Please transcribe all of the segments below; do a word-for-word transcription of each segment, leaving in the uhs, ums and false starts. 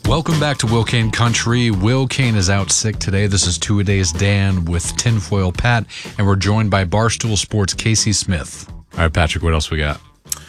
Welcome back to Will Kane Country. Will Kane is out sick today. This is Two A Days Dan with Tinfoil Pat, and we're joined by Barstool Sports' Casey Smith. All right, Patrick, what else we got?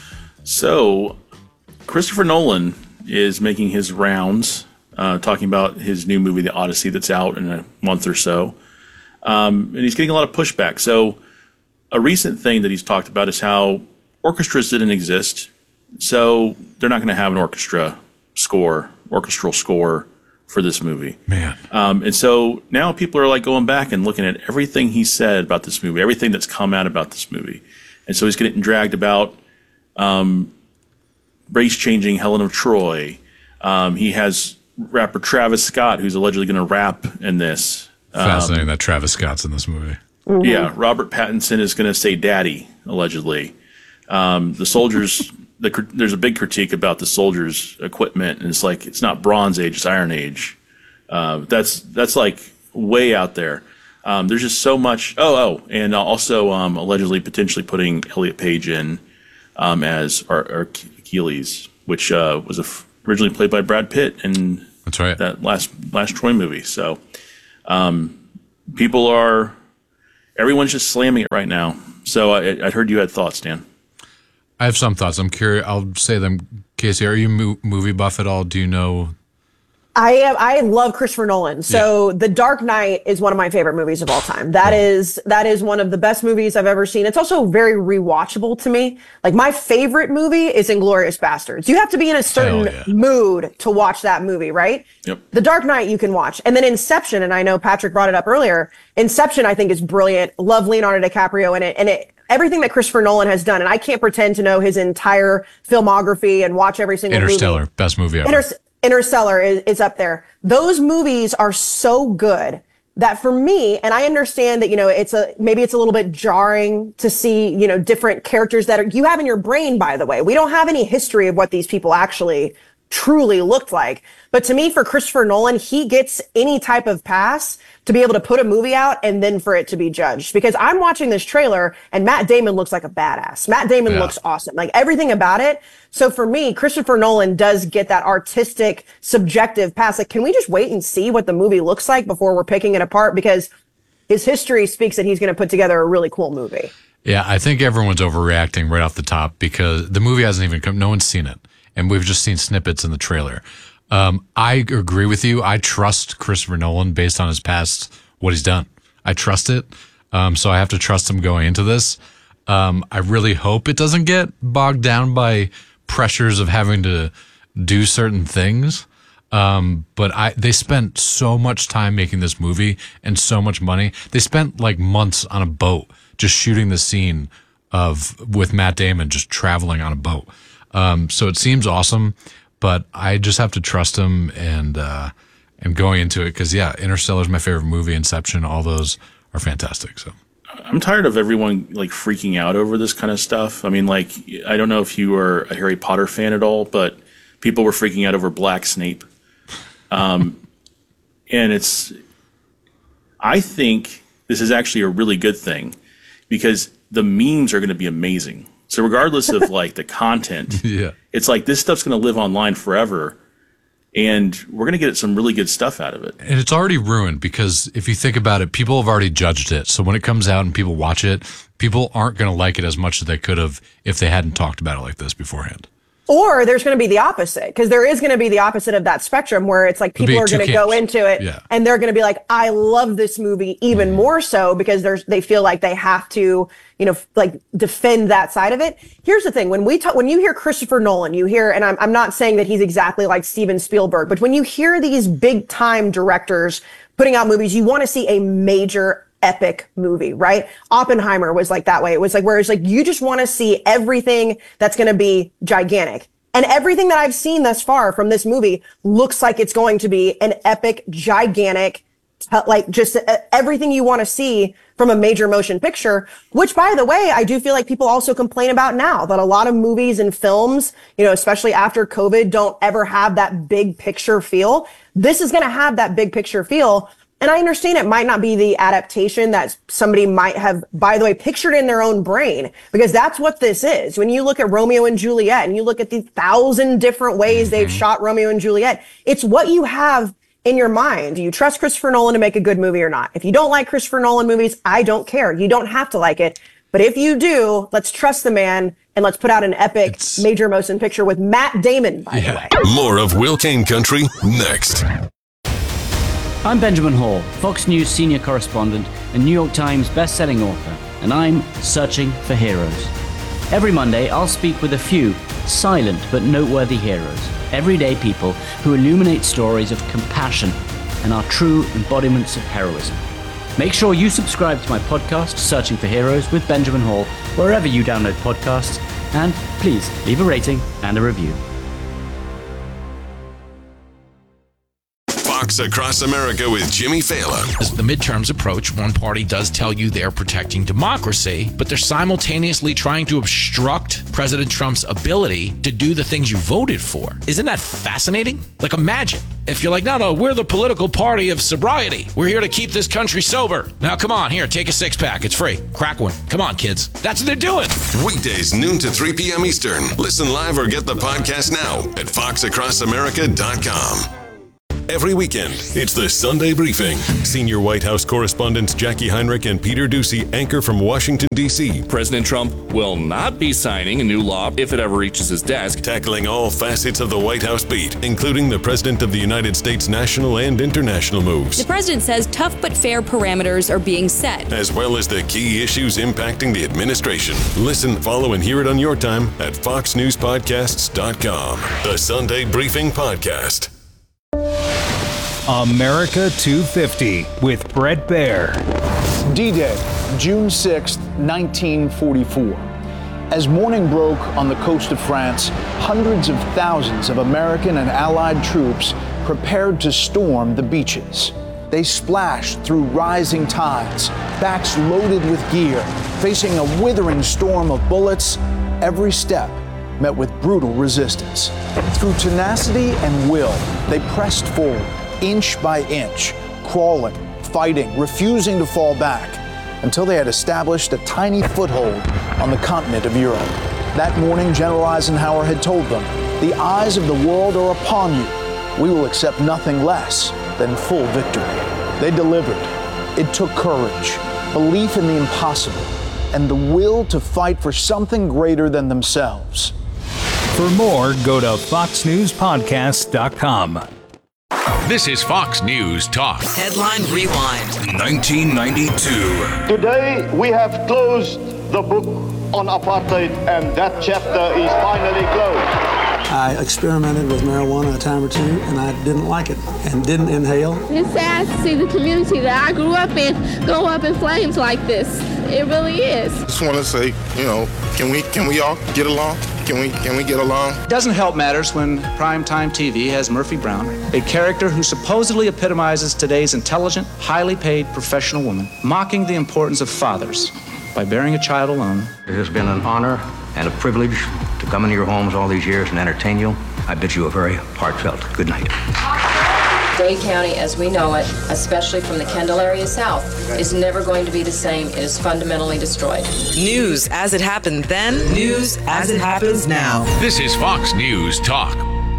So, Christopher Nolan is making his rounds, uh, talking about his new movie, The Odyssey, that's out in a month or so. Um, and he's getting a lot of pushback. So, a recent thing that he's talked about is how orchestras didn't exist. So, they're not going to have an orchestra score, orchestral score for this movie. Man. Um, and so now people are like going back and looking at everything he said about this movie, everything that's come out about this movie. And so he's getting dragged about um, race-changing Helen of Troy. Um, he has rapper Travis Scott, who's allegedly going to rap in this. Fascinating um, that Travis Scott's in this movie. Mm-hmm. Yeah, Robert Pattinson is going to say daddy, allegedly. Um, the soldiers... The, there's a big critique about the soldiers' equipment, and it's like it's not Bronze Age, it's Iron Age. Uh, that's that's like way out there. Um, there's just so much. Oh, oh, and also um, allegedly potentially putting Elliot Page in um, as our, our Achilles, which uh, was a f- originally played by Brad Pitt in that's right. that last last Troy movie. So um, people are everyone's just slamming it right now. So I, I heard you had thoughts, Dan. I have some thoughts. I'm curious. I'll say them. Casey, are you mo- movie buff at all? Do you know? I am. I love Christopher Nolan. So yeah. The Dark Knight is one of my favorite movies of all time. That yeah. is that is one of the best movies I've ever seen. It's also very rewatchable to me. Like my favorite movie is Inglourious Basterds. You have to be in a certain yeah. mood to watch that movie, right? Yep. The Dark Knight you can watch. And then Inception, and I know Patrick brought it up earlier. Inception I think is brilliant. Love Leonardo DiCaprio in it. And it everything that Christopher Nolan has done, and I can't pretend to know his entire filmography and watch every single Interstellar, movie. best movie ever. Inter- Interstellar is, is up there. Those movies are so good that for me, and I understand that, you know, it's a, maybe it's a little bit jarring to see, you know, different characters that are, you have in your brain, by the way. We don't have any history of what these people actually truly looked like. But to me, for Christopher Nolan, he gets any type of pass to be able to put a movie out and then for it to be judged. Because I'm watching this trailer and Matt Damon looks like a badass. Matt Damon yeah. looks awesome. Like everything about it. So for me, Christopher Nolan does get that artistic, subjective pass. Like, can we just wait and see what the movie looks like before we're picking it apart? Because his history speaks that he's going to put together a really cool movie. Yeah, I think everyone's overreacting right off the top because the movie hasn't even come. No one's seen it. And we've just seen snippets in the trailer. Um, I agree with you. I trust Christopher Nolan based on his past, what he's done. I trust it. Um, so I have to trust him going into this. Um, I really hope it doesn't get bogged down by pressures of having to do certain things. Um, but I, they spent so much time making this movie and so much money. They spent like months on a boat just shooting the scene of with Matt Damon just traveling on a boat. Um, so it seems awesome, but I just have to trust him and, uh, and going into it. Cause yeah, Interstellar is my favorite movie. Inception, all those are fantastic. So I'm tired of everyone like freaking out over this kind of stuff. I mean, like, I don't know if you are a Harry Potter fan at all, but people were freaking out over Black Snape. Um, and it's, I think this is actually a really good thing because the memes are going to be amazing. So regardless of like the content, yeah. it's like this stuff's going to live online forever, and we're going to get some really good stuff out of it. And it's already ruined because if you think about it, people have already judged it. So when it comes out and people watch it, people aren't going to like it as much as they could have if they hadn't talked about it like this beforehand. Or there's going to be the opposite, because there is going to be the opposite of that spectrum where it's like people are going to go into it yeah. and they're going to be like, I love this movie even mm. more so because there's, they feel like they have to, you know, like defend that side of it. Here's the thing. When we talk, when you hear Christopher Nolan, you hear, and I'm, I'm not saying that he's exactly like Steven Spielberg, but when you hear these big time directors putting out movies, you want to see a major epic movie, right? Oppenheimer was like that way. It was like, where it's like, you just want to see everything that's going to be gigantic. And everything that I've seen thus far from this movie looks like it's going to be an epic, gigantic, like just everything you want to see from a major motion picture, which by the way, I do feel like people also complain about now that a lot of movies and films, you know, especially after COVID, don't ever have that big picture feel. This is going to have that big picture feel. And I understand it might not be the adaptation that somebody might have, by the way, pictured in their own brain, because that's what this is. When you look at Romeo and Juliet and you look at the thousand different ways mm-hmm. they've shot Romeo and Juliet, it's what you have in your mind. Do you trust Christopher Nolan to make a good movie or not? If you don't like Christopher Nolan movies, I don't care. You don't have to like it. But if you do, let's trust the man and let's put out an epic it's... major motion picture with Matt Damon, by yeah. the way. More of Will Kane Country next. I'm Benjamin Hall, Fox News senior correspondent and New York Times best-selling author, and I'm searching for heroes. Every Monday, I'll speak with a few silent but noteworthy heroes, everyday people who illuminate stories of compassion and are true embodiments of heroism. Make sure you subscribe to my podcast, Searching for Heroes with Benjamin Hall, wherever you download podcasts, and please leave a rating and a review. Fox Across America with Jimmy Fallon. As the midterms approach, one party does tell you they're protecting democracy, but they're simultaneously trying to obstruct President Trump's ability to do the things you voted for. Isn't that fascinating? Like, imagine if you're like, no, no, we're the political party of sobriety. We're here to keep this country sober. Now, come on, here, take a six pack. It's free. Crack one. Come on, kids. That's what they're doing. Weekdays, noon to three p.m. Eastern. Listen live or get the podcast now at fox across america dot com. Every weekend, it's the Sunday Briefing. Senior White House correspondents Jackie Heinrich and Peter Doocy anchor from Washington, D C President Trump will not be signing a new law if it ever reaches his desk. Tackling all facets of the White House beat, including the President of the United States national and international moves. The president says tough but fair parameters are being set, as well as the key issues impacting the administration. Listen, follow, and hear it on your time at fox news podcasts dot com. The Sunday Briefing Podcast. America two fifty with Brett Baer. D-Day, June sixth, nineteen forty-four. As morning broke on the coast of France, hundreds of thousands of American and Allied troops prepared to storm the beaches. They splashed through rising tides, backs loaded with gear, facing a withering storm of bullets. Every step met with brutal resistance. Through tenacity and will, they pressed forward, inch by inch, crawling, fighting, refusing to fall back, until they had established a tiny foothold on the continent of Europe. That morning, General Eisenhower had told them, "The eyes of the world are upon you. We will accept nothing less than full victory." They delivered. It took courage, belief in the impossible, and the will to fight for something greater than themselves. For more, go to fox news podcasts dot com. This is Fox News Talk. Headline Rewind. nineteen ninety-two. Today we have closed the book on apartheid, and that chapter is finally closed. I experimented with marijuana a time or two, and I didn't like it, and didn't inhale. It's sad to see the community that I grew up in go up in flames like this. It really is. Just want to say, you know, can we can we all get along? Can we can we get along? It doesn't help matters when primetime T V has Murphy Brown, a character who supposedly epitomizes today's intelligent, highly paid professional woman, mocking the importance of fathers by bearing a child alone. It has been an honor and a privilege to come into your homes all these years and entertain you. I bid you a very heartfelt good night. Dade County as we know it, especially from the Kendall area south, is never going to be the same. It is fundamentally destroyed. News as it happened then, news as it happens now. This is Fox News Talk.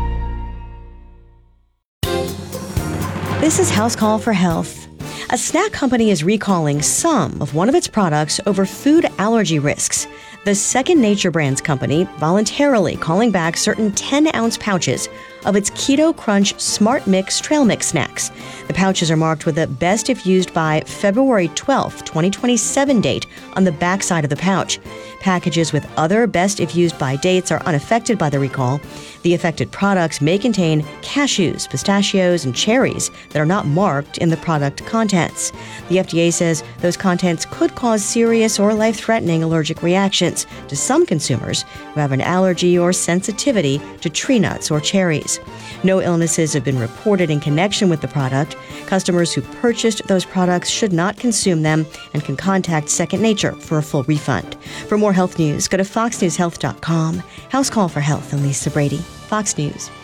This is House Call for Health. A snack company is recalling some of one of its products over food allergy risks. The Second Nature Brands company voluntarily calling back certain ten-ounce pouches of its Keto Crunch Smart Mix Trail Mix snacks. The pouches are marked with a best if used by February twelfth, twenty twenty-seven date on the backside of the pouch. Packages with other best if used by dates are unaffected by the recall. The affected products may contain cashews, pistachios, and cherries that are not marked in the product contents. The F D A says those contents could cause serious or life-threatening allergic reactions to some consumers who have an allergy or sensitivity to tree nuts or cherries. No illnesses have been reported in connection with the product. Customers who purchased those products should not consume them and can contact Second Nature for a full refund. For more health news, go to fox news health dot com. House Call for Health and Lisa Brady. Fox News.